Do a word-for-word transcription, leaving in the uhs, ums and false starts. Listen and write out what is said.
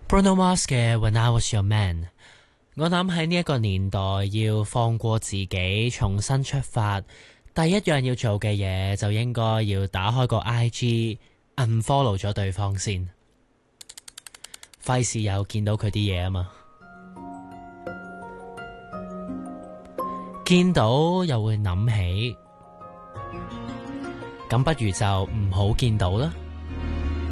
Bruno Mars 嘅 When I Was Your Man， 我諗喺呢一個年代要放過自己，重新出發，第一樣要做嘅嘢就應該要打開個 I G unfollow 咗對方先，費事又見到佢啲嘢啊嘛，見到又會諗起，咁不如就唔好見到啦。